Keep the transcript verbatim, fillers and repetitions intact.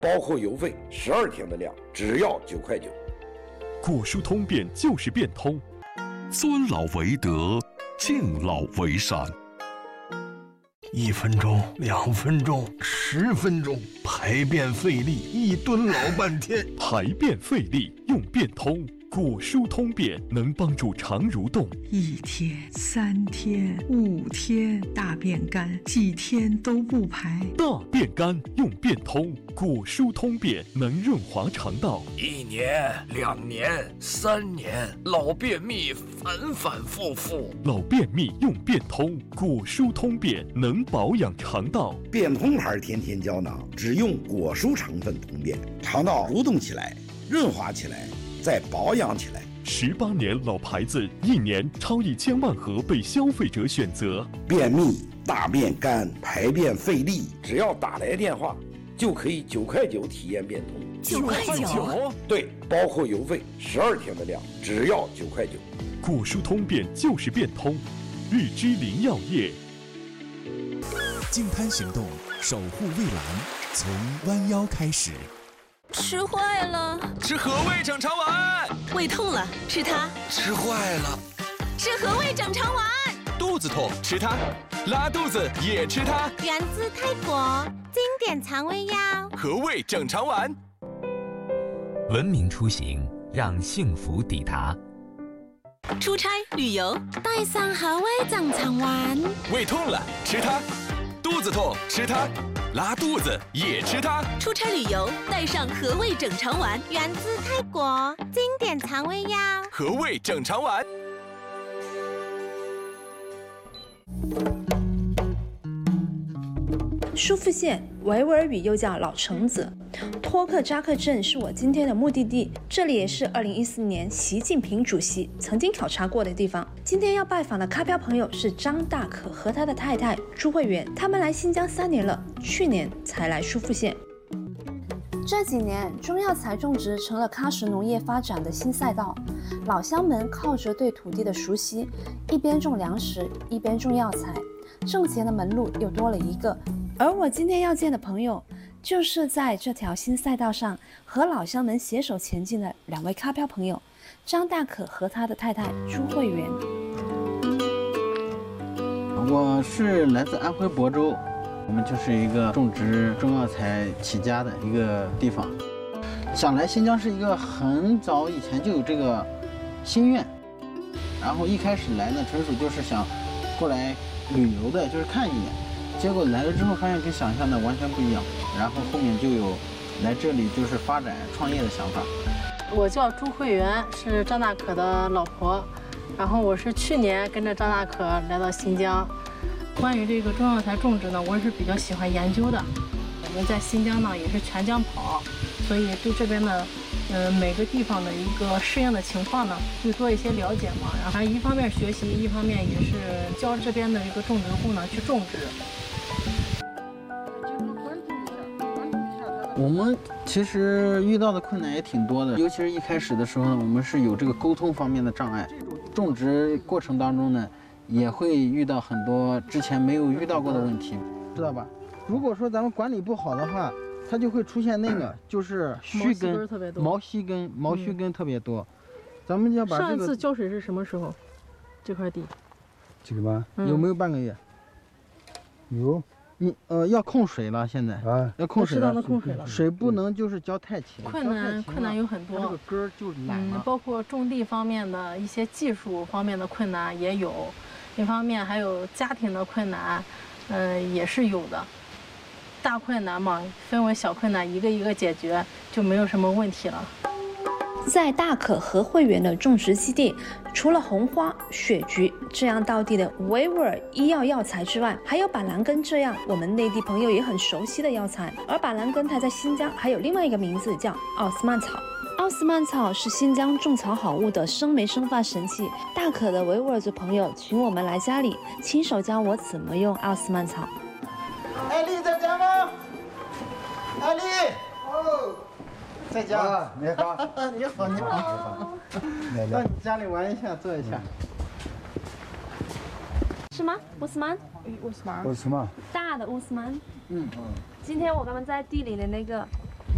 包括邮费，十二天的量只要九块九。 果蔬通便就是变通， 尊老为德，敬老为善。 一分钟，两分钟，十分钟，排便费力，一蹲老半天。 排便费力用变通，果蔬通便能帮助肠蠕动。 一天、三天、五天，大便干，几天都不排。 大便干用变通，果蔬通便能润滑肠道。 一年、两年、三年，老便秘反反复复。 老便秘用变通，果蔬通便能保养肠道。 变通牌甜甜胶囊只用果蔬成分通便，肠道蠕动起来，润滑起来，再保养起来。 十八年老牌子，一年超一千万盒被消费者选择。 便秘、大便干、排便费力，只要打来电话，就可以九块九体验变通。 九块九？ 对，包括邮费，十二天的量只要九块九。 果蔬通便就是变通，日之林药业。 净滩行动，守护蔚蓝，从弯腰开始。 吃坏了， 吃和味整肠丸。 胃痛了，吃它。 吃坏了， 吃和味整肠丸。 肚子痛，吃它。拉肚子也吃它。 源自泰国经典肠胃药， 和味整肠丸。 文明出行，让幸福抵达。 出差旅游， 带上和味整肠丸。 胃痛了，吃它。肚子痛，吃它。拉肚子也吃它。 出差旅游带上和味整肠丸， 源自泰国经典肠胃药， 和味整肠丸。 舒富县维吾尔语又叫老城子，托克扎克镇是我今天的目的地，这里也是二零一四年习近平主席曾经考察过的地方。今天要拜访的咖漂朋友是张大可和他的太太朱慧媛，他们来新疆三年了，去年才来舒富县。 这几年，中药材种植成了喀什农业发展的新赛道。老乡们靠着对土地的熟悉，一边种粮食，一边种药材，挣钱的门路又多了一个。而我今天要见的朋友，就是在这条新赛道上和老乡们携手前进的两位咖漂朋友，张大可和他的太太朱慧媛。 我是来自安徽亳州，我们就是一个种植中药材起家的一个地方。想来新疆是一个很早以前就有这个心愿，然后一开始来呢，纯属就是想过来旅游的，就是看一眼。结果来了之后，发现跟想象的完全不一样，然后后面就有来这里就是发展创业的想法。 我叫朱慧媛，是张大可的老婆，然后我是去年跟着张大可来到新疆。关于这个中药材种植呢，我也是比较喜欢研究的。我们在新疆呢也是全疆跑，所以对这边的呃每个地方的一个适应的情况呢，会多一些了解嘛。然后一方面学习，一方面也是教这边的一个种植户呢去种植。 我们其实遇到的困难也挺多的，尤其是一开始的时候呢，我们是有这个沟通方面的障碍。种植过程当中呢，也会遇到很多之前没有遇到过的问题，知道吧？如果说咱们管理不好的话，它就会出现那个就是须根、毛须根、毛须根特别多。咱们要把这个。 上一次浇水是什么时候？这块地。 这个吧，有没有半个月？有。你呃要控水了，现在啊要控水了， 控水了， 水不能就是浇太勤。 困难困难有很多， 这个根儿就懒了。 嗯，包括种地方面的一些技术方面的困难也有，一方面还有家庭的困难，嗯、呃、也是有的。大困难嘛，分为小困难，一个一个解决，就没有什么问题了。 在大可和慧媛的种植基地，除了红花、雪菊这样道地的维吾尔医药药材之外，还有板蓝根这样我们内地朋友也很熟悉的药材。而板蓝根它在新疆还有另外一个名字叫奥斯曼草。奥斯曼草是新疆种草好物的生煤生发神器。大可的维吾尔族朋友请我们来家里，亲手教我怎么用奥斯曼草。 艾丽在家吗？艾丽，哦。在家， 啊、 你好，你好，你好， 来到你家里玩一下，坐一下。 是吗？乌斯曼？ 乌斯曼。 乌斯曼。 大的乌斯曼。 嗯。 今天我刚刚在地里的那个